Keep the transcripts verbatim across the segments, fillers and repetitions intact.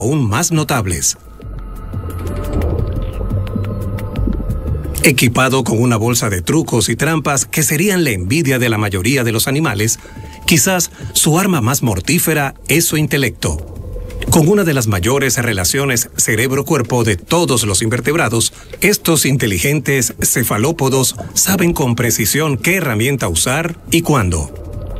aún más notables. Equipado con una bolsa de trucos y trampas que serían la envidia de la mayoría de los animales, quizás su arma más mortífera es su intelecto. Con una de las mayores relaciones cerebro-cuerpo de todos los invertebrados, estos inteligentes cefalópodos saben con precisión qué herramienta usar y cuándo.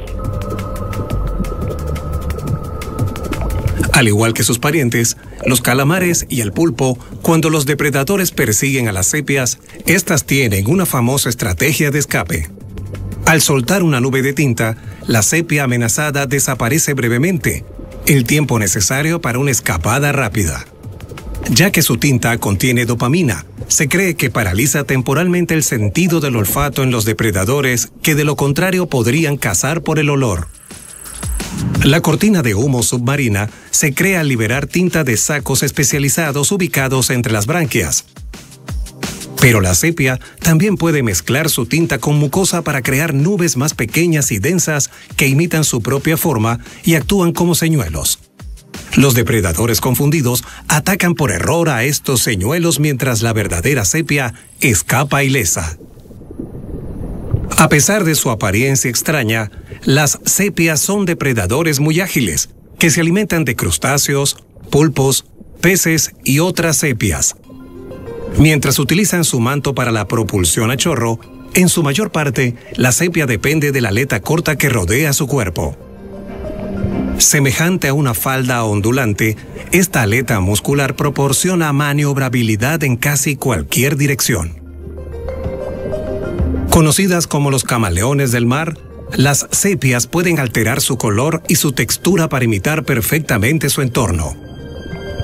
Al igual que sus parientes, los calamares y el pulpo, cuando los depredadores persiguen a las sepias, estas tienen una famosa estrategia de escape. Al soltar una nube de tinta, la sepia amenazada desaparece brevemente, el tiempo necesario para una escapada rápida. Ya que su tinta contiene dopamina, se cree que paraliza temporalmente el sentido del olfato en los depredadores que de lo contrario podrían cazar por el olor. La cortina de humo submarina se crea al liberar tinta de sacos especializados ubicados entre las branquias. Pero la sepia también puede mezclar su tinta con mucosa para crear nubes más pequeñas y densas que imitan su propia forma y actúan como señuelos. Los depredadores confundidos atacan por error a estos señuelos mientras la verdadera sepia escapa ilesa. A pesar de su apariencia extraña, las sepias son depredadores muy ágiles, que se alimentan de crustáceos, pulpos, peces y otras sepias. Mientras utilizan su manto para la propulsión a chorro, en su mayor parte, la sepia depende de la aleta corta que rodea su cuerpo. Semejante a una falda ondulante, esta aleta muscular proporciona maniobrabilidad en casi cualquier dirección. Conocidas como los camaleones del mar, las sepias pueden alterar su color y su textura para imitar perfectamente su entorno.